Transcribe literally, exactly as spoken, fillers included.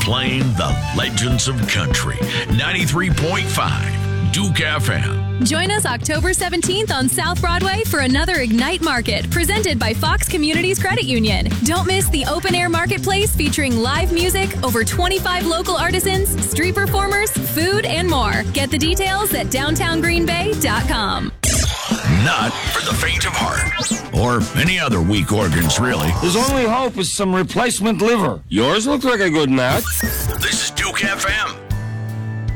playing the legends of country. ninety-three point five Duke F M. Join us October seventeenth on South Broadway for another Ignite Market presented by Fox Communities Credit Union. Don't miss the open-air marketplace featuring live music, over twenty-five local artisans, street performers, food, and more. Get the details at downtown green bay dot com. Not for the faint of heart. Or any other weak organs, really. His only hope is some replacement liver. Yours looks like a good match. This is Duke F M.